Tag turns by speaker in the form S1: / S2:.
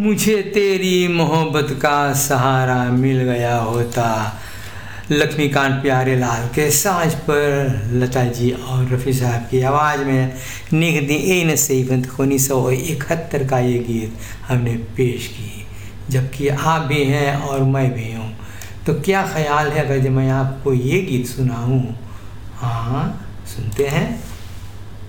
S1: मुझे तेरी मोहब्बत का सहारा मिल गया होता। लक्ष्मीकांत प्यारेलाल के साज पर लता जी और रफ़ी साहब की आवाज़ में निक दी इन से 1971 का ये गीत हमने पेश की, जबकि आप भी हैं और मैं भी हूँ। तो क्या ख्याल है अगर जब मैं आपको ये गीत सुनाऊँ? हाँ, सुनते हैं।